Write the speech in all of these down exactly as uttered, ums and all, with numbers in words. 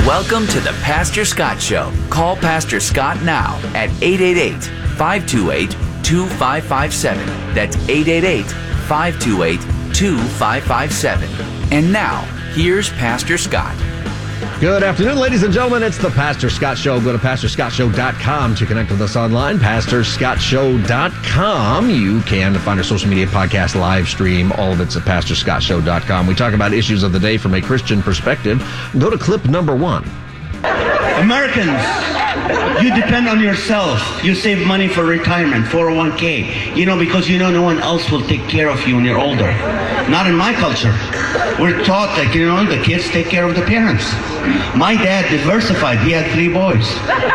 Welcome to the Pastor Scott Show. Call Pastor Scott now at eight eight eight, five two eight, two five five seven. That's eight eight eight, five two eight, two five five seven. And now, here's Pastor Scott. Good afternoon, ladies and gentlemen. It's the Pastor Scott Show. Go to pastor scott show dot com to connect with us online. pastor scott show dot com. You can find our social media podcast, live stream. All of it's at pastor scott show dot com. We talk about issues of the day from a Christian perspective. Go to clip number one. Americans, you depend on yourself. You save money for retirement, four oh one k. You know, because you know no one else will take care of you when you're older. Not in my culture. We're taught that, you know, the kids take care of the parents. My dad diversified. He had three boys.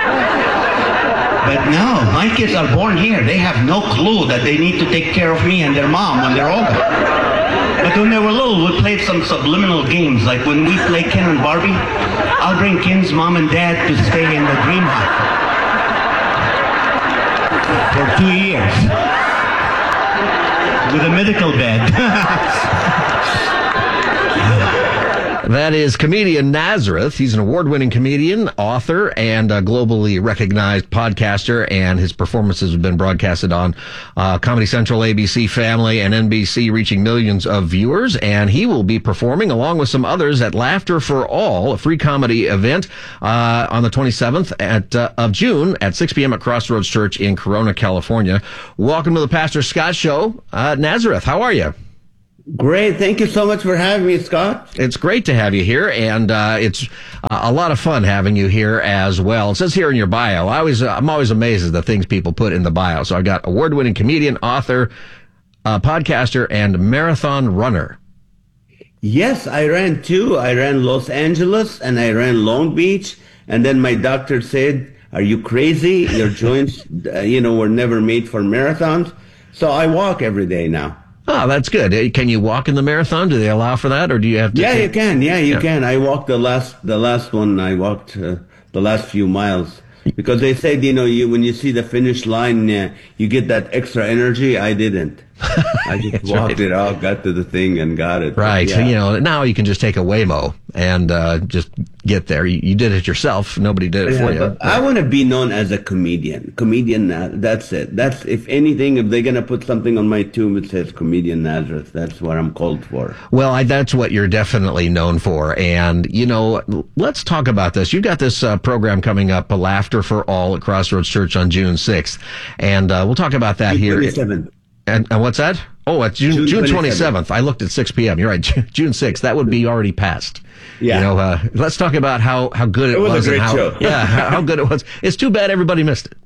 But no, my kids are born here. They have no clue that they need to take care of me and their mom when they're older. But when they were little, we played some subliminal games. Like when we play Ken and Barbie, I'll bring Ken's mom and dad to stay in the dream hut for two years with a medical bed. That is comedian Nazareth. He's an award-winning comedian, author, and a globally recognized podcaster, and his performances have been broadcasted on uh, Comedy Central, A B C Family, and N B C, reaching millions of viewers. And he will be performing, along with some others, at Laughter for All, a free comedy event uh, on the twenty-seventh at, uh, of June at six p.m. at Crossroads Church in Corona, California. Welcome to the Pastor Scott Show. Uh, Nazareth, how are you? Great. Thank you so much for having me, Scott. It's great to have you here, and uh, it's uh, a lot of fun having you here as well. It says here in your bio, I always, uh, I'm always amazed at the things people put in the bio. So I've got award-winning comedian, author, uh, podcaster, and marathon runner. Yes, I ran two. I ran Los Angeles and I ran Long Beach. And then my doctor said, "Are you crazy? Your joints, uh, you know, were never made for marathons." So I walk every day now. Oh, that's good. Can you walk in the marathon? Do they allow for that, or do you have to? Yeah, take... you can. Yeah, you yeah. can. I walked the last, the last one. I walked uh, the last few miles because they said, you know, you when you see the finish line, uh, you get that extra energy. I didn't. I just walked right. it out, got to the thing, and got it. Right. Yeah. You know, now you can just take a Waymo and uh, just get there. You, you did it yourself. Nobody did it yeah, for you. But I want to be known as a comedian. Comedian, that's it. That's, if anything, if they're going to put something on my tomb, it says Comedian Nazareth. That's what I'm called for. Well, I, that's what you're definitely known for. And, you know, let's talk about this. You've got this uh, program coming up, Laughter for All at Crossroads Church on June sixth. And uh, we'll talk about that June here. twenty-seventh. And, and what's that? Oh, it's June, June twenty-seventh. I looked at six p.m. You're right. June sixth. That would be already passed. Yeah. You know, uh, let's talk about how, how good it, it was. was a great and how, show. Yeah, how, how good it was. It's too bad everybody missed it.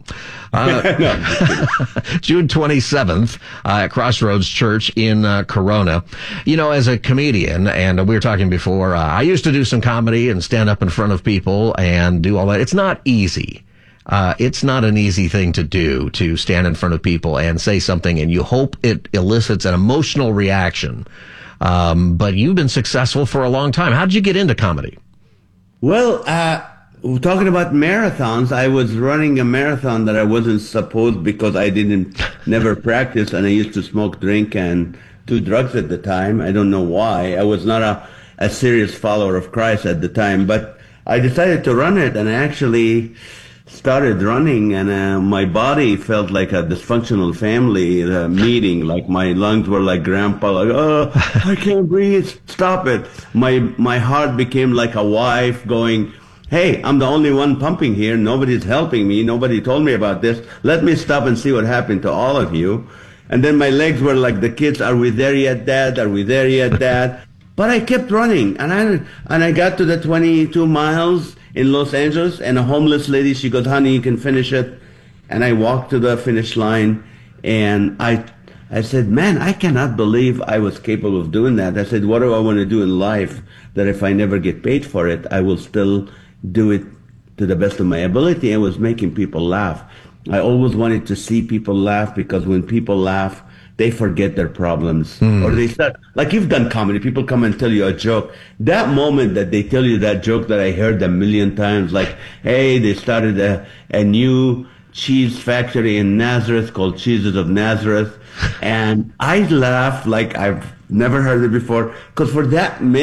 Uh, June twenty-seventh uh, at Crossroads Church in uh, Corona. You know, as a comedian, and we were talking before, uh, I used to do some comedy and stand up in front of people and do all that. It's not easy. Uh, it's not an easy thing to do, to stand in front of people and say something, and you hope it elicits an emotional reaction. Um, but you've been successful for a long time. How did you get into comedy? Well, uh, talking about marathons, I was running a marathon that I wasn't supposed because I didn't, never practice, and I used to smoke, drink, and do drugs at the time. I don't know why. I was not a, a serious follower of Christ at the time, but I decided to run it, and I actually started running, and uh, my body felt like a dysfunctional family uh, meeting. Like my lungs were like grandpa, like, oh, I can't breathe, stop it. My my heart became like a wife going, hey, I'm the only one pumping here, nobody's helping me, nobody told me about this, let me stop and see what happened to all of you. And then my legs were like the kids, are we there yet, Dad? Are we there yet, Dad? But I kept running, and I and I got to the twenty-two miles in Los Angeles, and a homeless lady, she goes, honey, you can finish it. And I walked to the finish line, and I I said, man, I cannot believe I was capable of doing that. I said, what do I want to do in life that if I never get paid for it, I will still do it to the best of my ability? I was making people laugh. I always wanted to see people laugh, because when people laugh, they forget their problems. Mm. Or they start, like you've done comedy, people come and tell you a joke. That moment that they tell you that joke that I heard a million times, like, hey, they started a, a new cheese factory in Nazareth called Cheeses of Nazareth. And I laughed like I've never heard it before, because for that minute,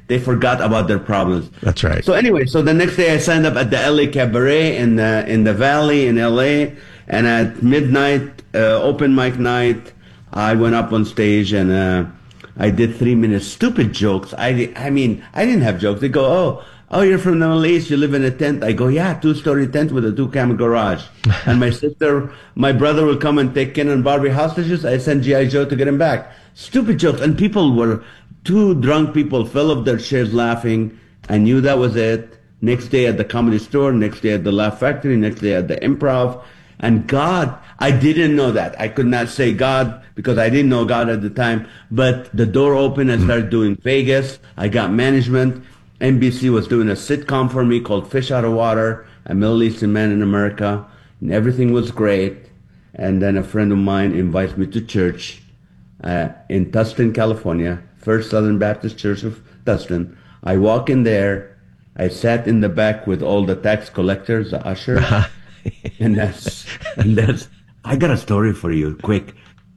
they forgot about their problems. That's right. So anyway, so the next day I signed up at the L A Cabaret in the in the Valley in L A, and at midnight, uh, open mic night, I went up on stage and uh, I did three minutes stupid jokes. I I mean I didn't have jokes. They go, oh. Oh, you're from the Middle East, you live in a tent. I go, yeah, two-story tent with a two-camera garage. And my sister, my brother will come and take Ken and Barbie hostages. I send G I. Joe to get him back. Stupid jokes. And people were, two drunk people fell off their chairs laughing. I knew that was it. Next day at the Comedy Store, next day at the Laugh Factory, next day at the Improv. And God, I didn't know that. I could not say God because I didn't know God at the time. But the door opened. I started doing Vegas. I got management. N B C was doing a sitcom for me called Fish Out of Water, a Middle Eastern man in America, and everything was great. And then a friend of mine invites me to church uh, in Tustin, California, First Southern Baptist Church of Tustin. I walk in there. I sat in the back with all the tax collectors, the ushers, and that's and that's. I got a story for you, quick.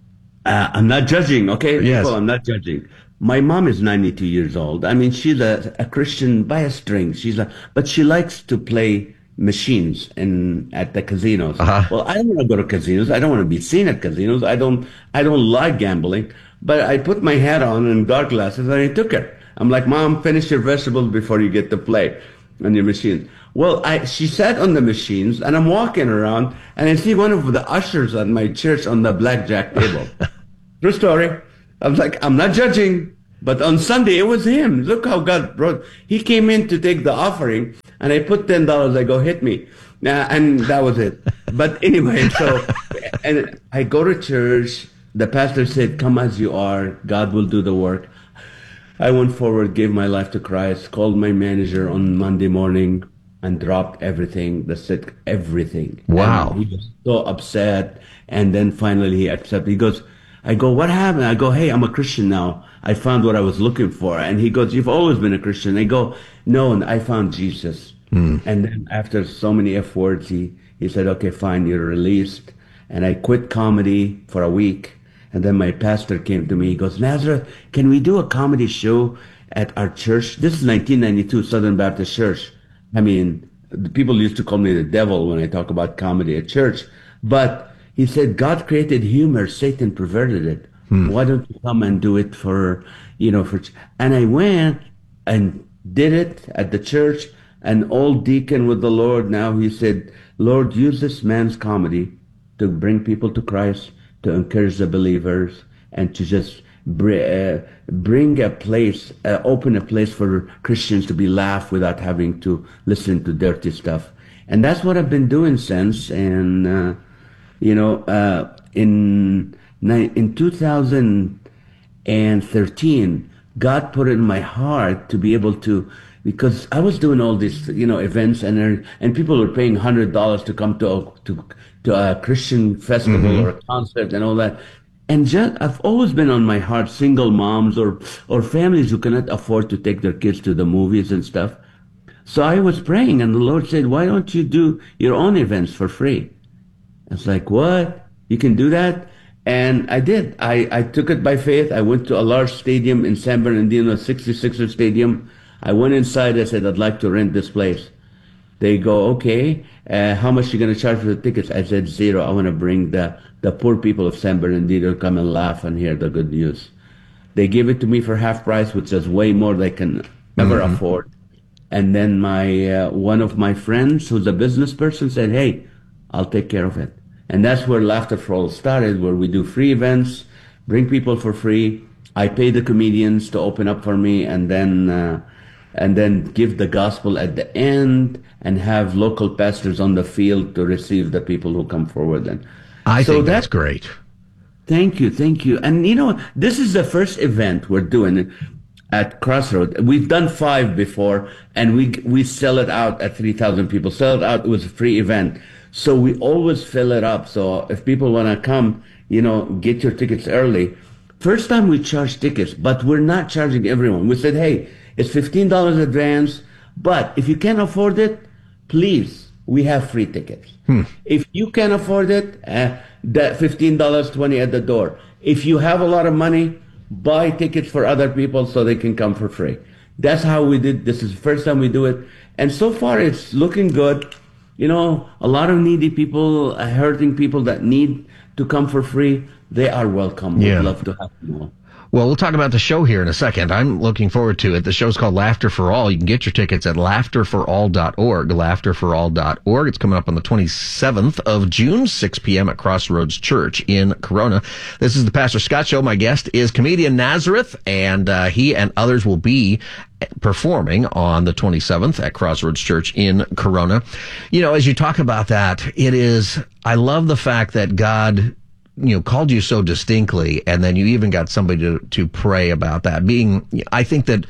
Uh, I'm not judging, okay? Yes. People, I'm not judging. My mom is ninety-two years old. I mean, she's a, a Christian by a string. She's a, but she likes to play machines in at the casinos. Uh-huh. Well, I don't want to go to casinos. I don't want to be seen at casinos. I don't. I don't like gambling. But I put my hat on and dark glasses, and I took her. I'm like, Mom, finish your vegetables before you get to play on your machines. Well, I she sat on the machines, and I'm walking around, and I see one of the ushers at my church on the blackjack table. True story. I was like, I'm not judging, but on Sunday it was him. Look how God brought. He came in to take the offering, and I put ten dollars. I go, hit me, uh, and that was it. But anyway, so and I go to church. The pastor said, "Come as you are. God will do the work." I went forward, gave my life to Christ, called my manager on Monday morning, and dropped everything. The sick, everything. Wow. And he was so upset, and then finally he accepted. He goes. I go, what happened? I go, hey, I'm a Christian now. I found what I was looking for. And he goes, you've always been a Christian. I go, no, and I found Jesus. Mm. And then after so many F words, he, he said, okay, fine, you're released. And I quit comedy for a week. And then my pastor came to me. He goes, Nazareth, can we do a comedy show at our church? This is nineteen ninety-two, Southern Baptist Church. I mean, the people used to call me the devil when I talk about comedy at church. But he said, God created humor, Satan perverted it. Hmm. Why don't you come and do it for, you know, for, and I went and did it at the church. An old deacon with the Lord now, he said, Lord, use this man's comedy to bring people to Christ, to encourage the believers, and to just br- uh, bring a place, uh, open a place for Christians to be laughed without having to listen to dirty stuff. And that's what I've been doing since. And, uh, You know, uh, in in two thousand thirteen, God put it in my heart to be able to, because I was doing all these, you know, events, and and people were paying hundred dollars to come to a, to to a Christian festival mm-hmm. or a concert and all that. And just, I've always been on my heart, single moms or or families who cannot afford to take their kids to the movies and stuff. So I was praying, and the Lord said, "Why don't you do your own events for free?" I was like, what? You can do that? And I did. I, I took it by faith. I went to a large stadium in San Bernardino, sixty-sixer Stadium. I went inside. I said, I'd like to rent this place. They go, okay, uh, how much are you going to charge for the tickets? I said, zero. I want to bring the, the poor people of San Bernardino to come and laugh and hear the good news. They gave it to me for half price, which is way more than I can ever mm-hmm. afford. And then my uh, one of my friends, who's a business person, said, hey, I'll take care of it. And that's where Laughter for All started, where we do free events, bring people for free. I pay the comedians to open up for me, and then uh, and then give the gospel at the end, and have local pastors on the field to receive the people who come forward. And I so think that, that's great. Thank you, thank you. And you know, this is the first event we're doing at Crossroads. We've done five before, and we we sell it out at three thousand people. Sell it out. It was a free event. So we always fill it up. So if people want to come, you know, get your tickets early. First time we charge tickets, but we're not charging everyone. We said, hey, it's fifteen dollars advance, but if you can't afford it, please, we have free tickets. Hmm. If you can afford it, uh, that fifteen dollars, twenty dollars at the door. If you have a lot of money, buy tickets for other people so they can come for free. That's how we did. This is the first time we do it. And so far, it's looking good. You know, a lot of needy people, uh, hurting people that need to come for free, they are welcome. We'd Yeah. love to have them all. Well, we'll talk about the show here in a second. I'm looking forward to it. The show's called Laughter for All. You can get your tickets at laughter for all dot org, laughter for all dot org. It's coming up on the twenty-seventh of June, six p.m. at Crossroads Church in Corona. This is the Pastor Scott Show. My guest is comedian Nazareth, and uh, he and others will be performing on the twenty-seventh at Crossroads Church in Corona. You know, as you talk about that, it is, I love the fact that God, you know, called you so distinctly, and then you even got somebody to, to pray about that. Being, I think that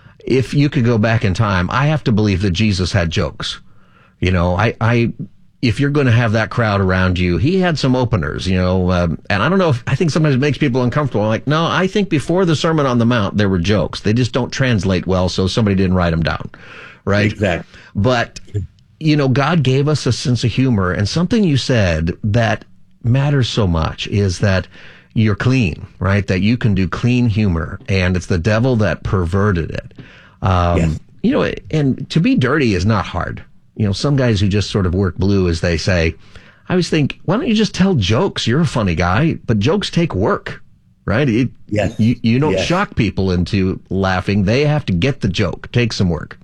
if you could go back in time, I have to believe that Jesus had jokes. You know, I, I, if you're going to have that crowd around you, he had some openers, you know, um, and I don't know if, I think sometimes it makes people uncomfortable. I'm like, no, I think before the Sermon on the Mount, there were jokes. They just don't translate well, so somebody didn't write them down. Right? Exactly. But, you know, God gave us a sense of humor, and something you said that matters so much is that you're clean, right? That you can do clean humor, and it's the devil that perverted it. Um, Yes. You know, and to be dirty is not hard. You know, some guys who just sort of work blue, as they say, I always think, why don't you just tell jokes? You're a funny guy, but jokes take work, right? It, Yes. You, you don't Yes. shock people into laughing. They have to get the joke. Take some work.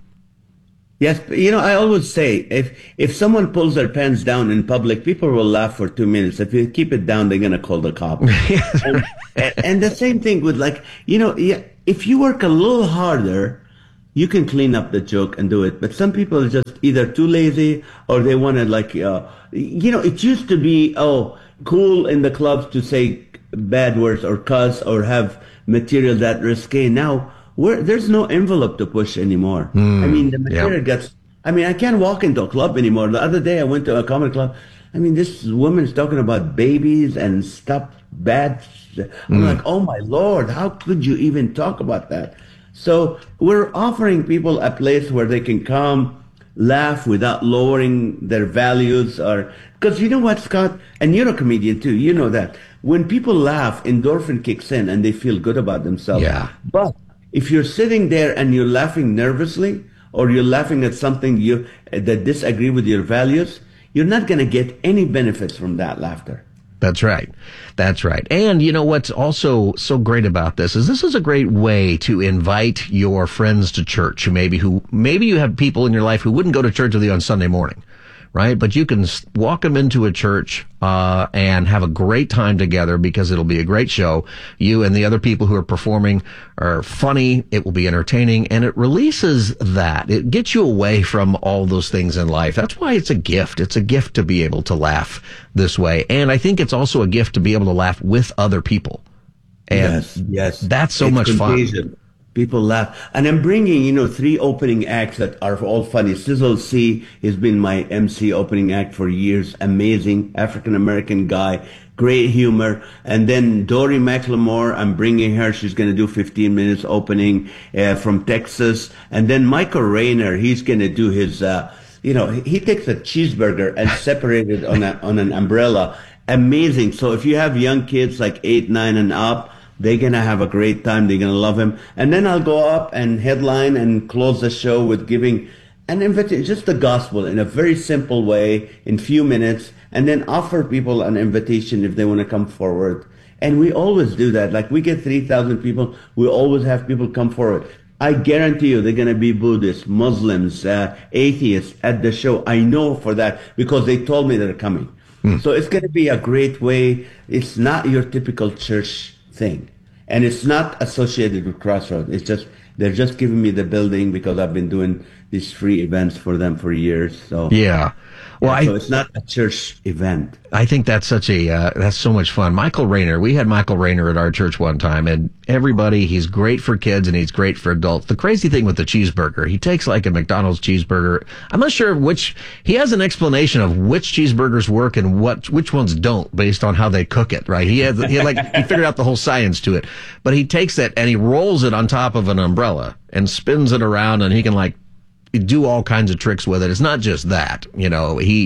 Yes, but, you know, I always say, if if someone pulls their pants down in public, people will laugh for two minutes. If you keep it down, they're going to call the cop. and, and, and the same thing with, like, you know, yeah, if you work a little harder, you can clean up the joke and do it. But some people are just either too lazy, or they want to, like, uh, you know, it used to be, oh, cool in the clubs to say bad words or cuss or have material that risque. Now, Where, there's no envelope to push anymore. Mm, I mean, the material yeah. gets, I mean, I can't walk into a club anymore. The other day I went to a comedy club. I mean, this woman's talking about babies and stuff bad. I'm Mm. like, oh my Lord, how could you even talk about that? So we're offering people a place where they can come, laugh without lowering their values, or, because you know what, Scott, and you're a comedian too, you know that. When people laugh, endorphin kicks in and they feel good about themselves. Yeah. But if you're sitting there and you're laughing nervously, or you're laughing at something you that disagree with your values, you're not going to get any benefits from that laughter. That's right. That's right. And you know what's also so great about this is this is a great way to invite your friends to church who maybe who maybe you have people in your life who wouldn't go to church with you on Sunday morning. Right? But you can s- walk them into a church, uh, and have a great time together because it'll be a great show. You and the other people who are performing are funny. It will be entertaining, and it releases that. It gets you away from all those things in life. That's why it's a gift. It's a gift to be able to laugh this way. And I think it's also a gift to be able to laugh with other people. And yes, yes. that's so It's much contagion. fun. People laugh. And I'm bringing, you know, three opening acts that are all funny. Sizzle C has been my M C opening act for years. Amazing African-American guy. Great humor. And then Dory McLemore, I'm bringing her. She's going to do fifteen minutes opening uh, from Texas. And then Michael Rayner, he's going to do his, uh, you know, he takes a cheeseburger and separates it on, a, on an umbrella. Amazing. So if you have young kids like eight, nine and up, they're going to have a great time. They're going to love him. And then I'll go up and headline and close the show with giving an invitation, just the gospel in a very simple way in few minutes, and then offer people an invitation if they want to come forward. And we always do that. Like we get three thousand people. We always have people come forward. I guarantee you they're going to be Buddhists, Muslims, uh, atheists at the show. I know for that because they told me they're coming. Mm. So it's going to be a great way. It's not your typical church thing. And it's not associated with Crossroads. It's just, they're just giving me the building because I've been doing these free events for them for years. So Yeah. Well, yeah, I, so it's not a church event. I think that's such a, uh, that's so much fun. Michael Rayner, we had Michael Rayner at our church one time, and everybody, he's great for kids and he's great for adults. The crazy thing with the cheeseburger, he takes like a McDonald's cheeseburger. I'm not sure which, he has an explanation of which cheeseburgers work and what, which ones don't based on how they cook it, right? He has, he had like, he figured out the whole science to it, but he takes it and he rolls it on top of an umbrella and spins it around, and he can like do all kinds of tricks with it. It's not just that, you know, he,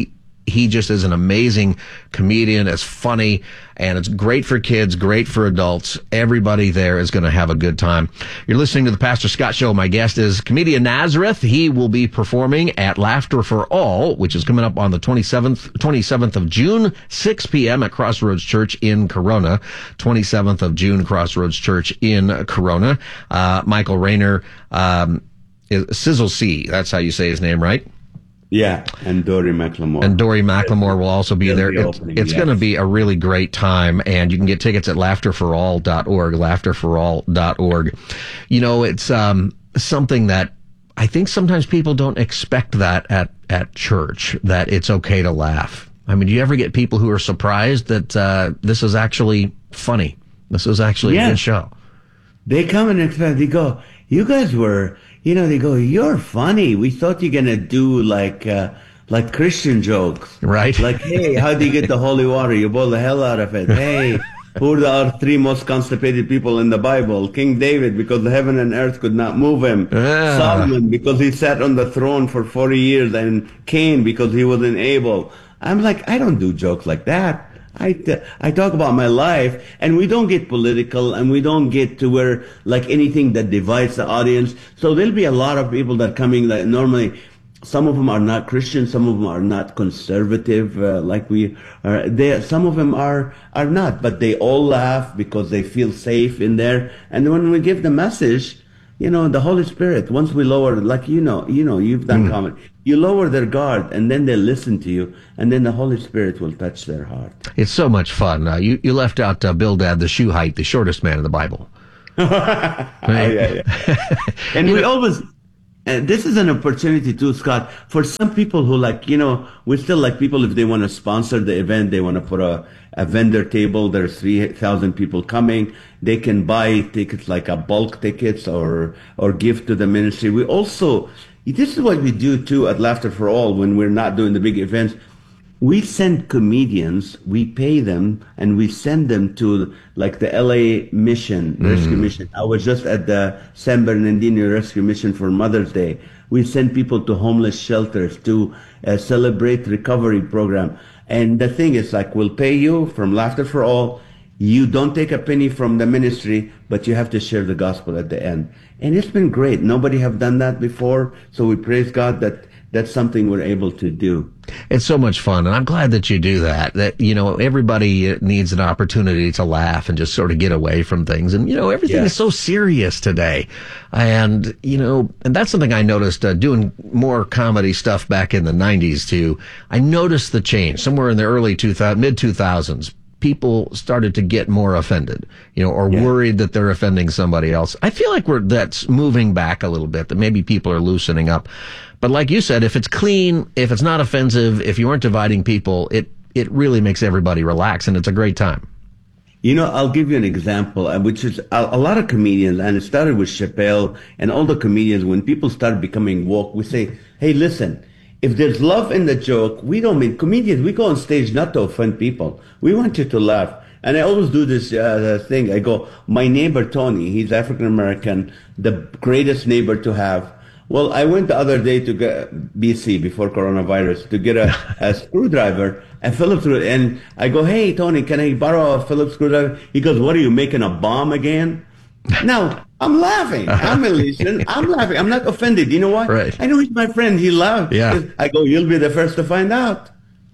he just is an amazing comedian. It's funny, and it's great for kids, great for adults. Everybody there is going to have a good time. You're listening to the Pastor Scott Show. My guest is comedian Nazareth. He will be performing at Laughter for All, which is coming up on the twenty-seventh, twenty-seventh of June, six p.m. at Crossroads Church in Corona. twenty-seventh of June, Crossroads Church in Corona. Uh, Michael Rayner, um, Sizzle C. That's how you say his name, right? Yeah, and Dory McLemore. And Dory McLemore will also be there. It's, it's going to be a really great time, and you can get tickets at laughter for all dot org, laughter for all dot org. You know, it's um, something that I think sometimes people don't expect that at, at church, that it's okay to laugh. I mean, do you ever get people who are surprised that uh, this is actually funny? This is actually yeah. a good show. They come and expect, they go, you guys were... You know, they go, you're funny. We thought you're going to do like uh, like Christian jokes. Right. Like, hey, how do you get the holy water? You boil the hell out of it. Hey, who are the three most constipated people in the Bible? King David, because the heaven and earth could not move him. Yeah. Solomon, because he sat on the throne for forty years. And Cain, because he wasn't able. I'm like, I don't do jokes like that. I, t- I talk about my life, and we don't get political, and we don't get to where, like, anything that divides the audience. So there'll be a lot of people that are coming that normally, some of them are not Christian, some of them are not conservative, uh, like we are. They, some of them are, are not, but they all laugh because they feel safe in there. And when we give the message, you know, the Holy Spirit, once we lower, like, you know, you know, you've done mm. comedy, you lower their guard, and then they listen to you, and then the Holy Spirit will touch their heart. It's so much fun. Uh, you, you left out uh, Bildad the Shuhite, the shortest man in the Bible. Right? Oh, yeah, yeah. And we always, and this is an opportunity too, Scott, for some people who, like, you know, we still like people, if they want to sponsor the event, they want to put a, a vendor table, there's three thousand people coming, they can buy tickets, like a bulk tickets, or, or give to the ministry. We also, this is what we do too at Laughter for All when we're not doing the big events. We send comedians, we pay them, and we send them to, like, the L A Mission, mm-hmm. Rescue Mission. I was just at the San Bernardino Rescue Mission for Mother's Day. We send people to homeless shelters to uh, celebrate recovery program. And the thing is, like, we'll pay you from Laughter for All. You don't take a penny from the ministry, but you have to share the gospel at the end. And it's been great. Nobody have done that before. So we praise God that that's something we're able to do. It's so much fun, and I'm glad that you do that. That, you know, everybody needs an opportunity to laugh and just sort of get away from things. And, you know, everything yes. is so serious today. And, you know, and that's something I noticed uh, doing more comedy stuff back in the nineties too. I noticed the change somewhere in the early two thousands, mid two thousands. People started to get more offended, you know, or yeah. worried that they're offending somebody else. I feel like we're, that's moving back a little bit, that maybe people are loosening up. But like you said, if it's clean, if it's not offensive, if you aren't dividing people, it, it really makes everybody relax, and it's a great time. You know, I'll give you an example, which is a, a lot of comedians, and it started with Chappelle and all the comedians. When people started becoming woke, we say, hey, listen, if there's love in the joke, we don't mean comedians. We go on stage not to offend people. We want you to laugh. And I always do this uh, thing. I go, my neighbor Tony, he's African American, the greatest neighbor to have. Well, I went the other day to get B C before coronavirus to get a, a screwdriver, a Phillips screwdriver, and I go, hey Tony, can I borrow a Phillips screwdriver? He goes, what are you, making a bomb again? No, I'm laughing. I'm Elysian. I'm laughing. I'm not offended. You know what? Right. I know he's my friend. He laughs. Yeah. I go, you'll be the first to find out.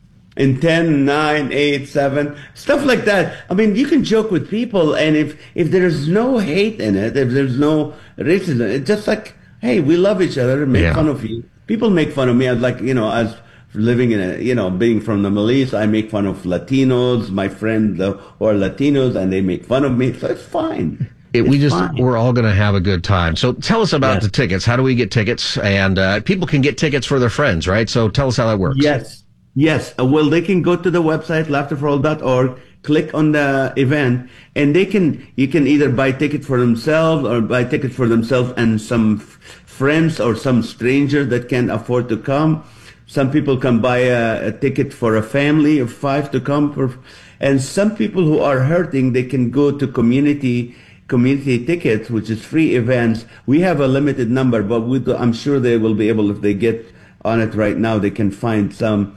In ten, nine, eight, seven, stuff like that. I mean, you can joke with people, and if, if there's no hate in it, if there's no racism, it's just like, hey, we love each other, make yeah. fun of you. People make fun of me. I'd like, you know, as living in a, you know, being from the Middle East, I make fun of Latinos, my friends uh, who are Latinos, and they make fun of me. So it's fine. It, we just, fine. We're all going to have a good time. So tell us about yes. the tickets. How do we get tickets? And uh, people can get tickets for their friends, right? So tell us how that works. Yes. Yes. Uh, well, they can go to the website, laughter for all dot org, click on the event, and they can, you can either buy tickets for themselves or buy tickets for themselves and some f- friends or some stranger that can afford to come. Some people can buy a, a ticket for a family of five to come. For, and some people who are hurting, they can go to community community tickets, which is free events. We have a limited number, but we, I'm sure they will be able, if they get on it right now, they can find some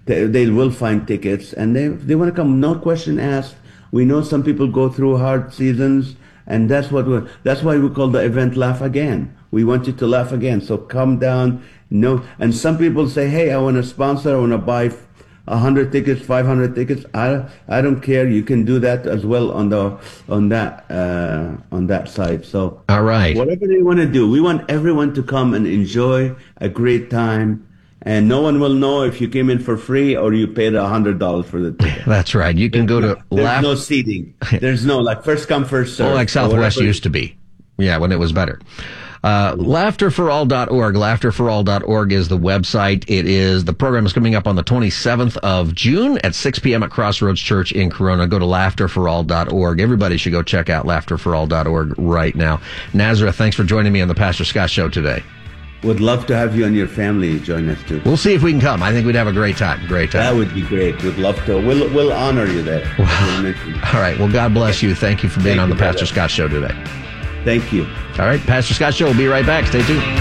they, they will find tickets, and they they want to come. No question asked. We know some people go through hard seasons, and that's what we that's why we call the event Laugh Again. We want you to laugh again. So come down. No, and some people say, "Hey, I want to sponsor. I want to buy a hundred tickets, five hundred tickets." I I don't care. You can do that as well on the on that uh, on that side. So all right, whatever they want to do, we want everyone to come and enjoy a great time. And no one will know if you came in for free or you paid a hundred dollars for the ticket. That's right. You can there's go no, to There's laugh. no seating. There's no like first come first serve. Oh, like Southwest used to be. Yeah, when it was better. Uh, laughter for all dot org. laughter for all dot org is the website. It is, the program is coming up on the twenty-seventh of June at six p.m. at Crossroads Church in Corona. Go to laughter for all dot org. Everybody should go check out laughter for all dot org right now. Nazareth, thanks for joining me on the Pastor Scott Show today. Would love to have you and your family join us too. We'll see if we can come. I think we'd have a great time. Great time. That would be great. We'd love to. We'll, we'll honor you there. Wow. All right. Well, God bless you. Thank you for being Thank on the you, Pastor brother. Scott Show today. Thank you. All right. Pastor Scott Show will be right back. Stay tuned.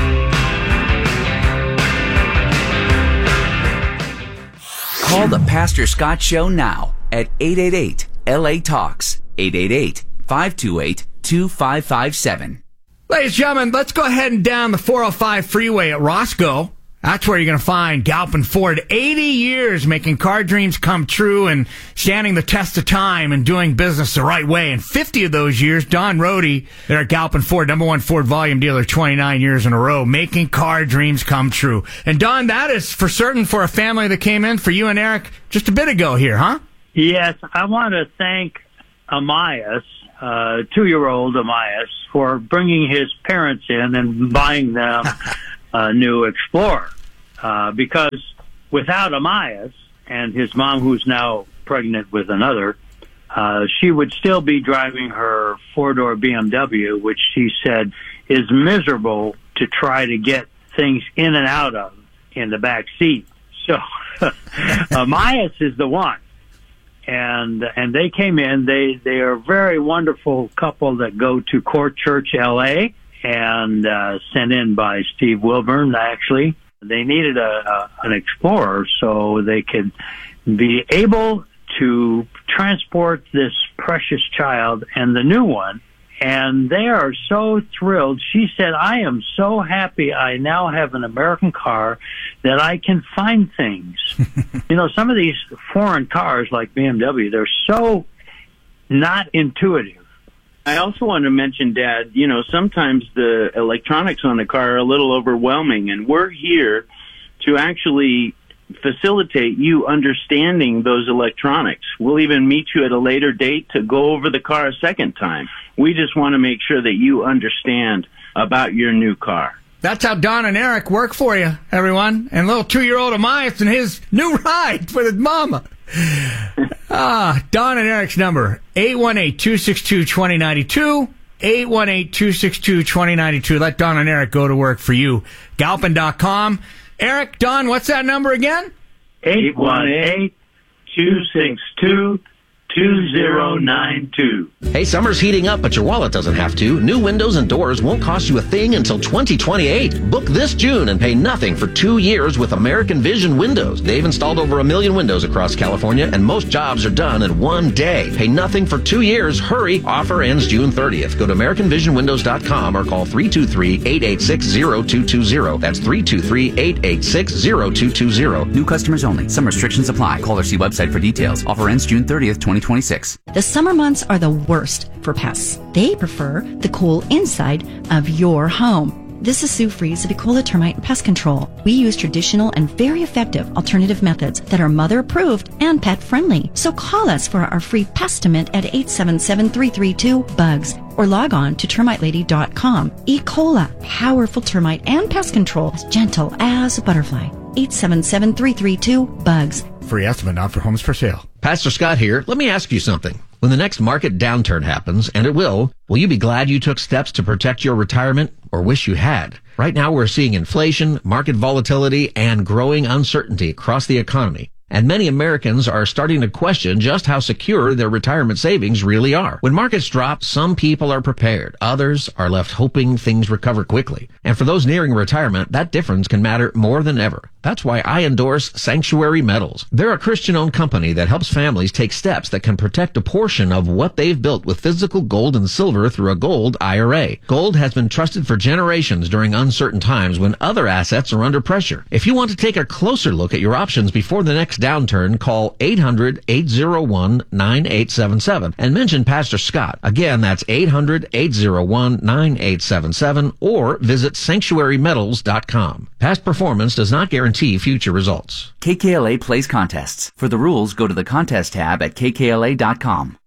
Call the Pastor Scott Show now at eight eight eight L A Talks, eight eight eight, five two eight, two five five seven. Ladies and gentlemen, let's go ahead and down the four oh five freeway at Roscoe. That's where you're going to find Galpin Ford. eighty years making car dreams come true and standing the test of time and doing business the right way. And fifty of those years, Don Rohde, they're at Galpin Ford, number one Ford volume dealer, twenty-nine years in a row, making car dreams come true. And Don, that is for certain for a family that came in for you and Eric just a bit ago here, huh? Yes, I want to thank Amias, uh, two-year-old Amias, for bringing his parents in and buying them a new Explorer. Uh, because without Amias and his mom, who's now pregnant with another, uh, she would still be driving her four-door B M W, which she said is miserable to try to get things in and out of in the back seat. So Amias is the one. And and they came in. They they are a very wonderful couple that go to Court Church, L A, and uh, sent in by Steve Wilburn. Actually, they needed a, a an Explorer so they could be able to transport this precious child and the new one. And they are so thrilled. She said, "I am so happy I now have an American car that I can find things." You know, some of these foreign cars like B M W, they're so not intuitive. I also want to mention, Dad, you know, sometimes the electronics on the car are a little overwhelming, and we're here to actually facilitate you understanding those electronics. We'll even meet you at a later date to go over the car a second time. We just want to make sure that you understand about your new car. That's how Don and Eric work for you, everyone. And little two-year-old Amias and his new ride with his mama. Ah, Don and Eric's number, eight one eight, two six two, two zero nine two, eight one eight, two six two, two zero nine two. Let Don and Eric go to work for you. Galpin dot com. Eric, Don, what's that number again? eight one eight, two six two, two zero nine two. Hey, summer's heating up, but your wallet doesn't have to. New windows and doors won't cost you a thing until twenty twenty-eight. Book this June and pay nothing for two years with American Vision Windows. They've installed over a million windows across California, and most jobs are done in one day. Pay nothing for two years. Hurry. Offer ends June thirtieth. Go to American Vision Windows dot com or call three two three, eight eight six, zero two two zero. That's three two three, eight eight six, zero two two zero. New customers only. Some restrictions apply. Call or see website for details. Offer ends June thirtieth, twenty twenty-six. The summer months are the worst for pests. They prefer the cool inside of your home. This is Sue Fries of Ecola Termite and Pest Control. We use traditional and very effective alternative methods that are mother approved and pet friendly. So call us for our free Pestimate at eight seven seven, three three two, bugs or log on to termite lady dot com. Ecola, powerful termite and pest control, as gentle as a butterfly. eight seven seven, three three two, bugs. Free estimate, not for homes for sale. Pastor Scott here. Let me ask you something. When the next market downturn happens, and it will, will you be glad you took steps to protect your retirement or wish you had? Right now we're seeing inflation, market volatility, and growing uncertainty across the economy. And many Americans are starting to question just how secure their retirement savings really are. When markets drop, some people are prepared. Others are left hoping things recover quickly. And for those nearing retirement, that difference can matter more than ever. That's why I endorse Sanctuary Metals. They're a Christian-owned company that helps families take steps that can protect a portion of what they've built with physical gold and silver through a gold I R A. Gold has been trusted for generations during uncertain times when other assets are under pressure. If you want to take a closer look at your options before the next downturn, call eight hundred, eight oh one, nine eight seven seven and mention Pastor Scott. Again, that's eight hundred, eight oh one, nine eight seven seven or visit sanctuary metals dot com. Past performance does not guarantee future results. K K L A plays contests. For the rules, go to the contest tab at K K L A dot com.